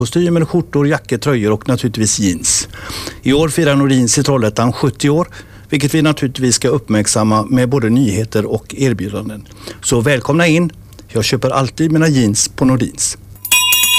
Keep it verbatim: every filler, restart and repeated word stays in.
Kostymer, skjortor, jackor, tröjor och naturligtvis jeans. I år firar Nordins i Trollhättan sjuttio år, vilket vi naturligtvis ska uppmärksamma med både nyheter och erbjudanden. Så välkomna in, jag köper alltid mina jeans på Nordins.